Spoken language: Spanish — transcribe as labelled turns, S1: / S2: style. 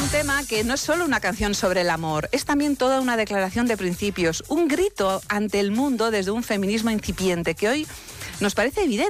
S1: tema que no es solo una canción sobre el amor, es también toda una declaración de principios, un grito ante el mundo desde un feminismo incipiente que hoy nos parece evidente.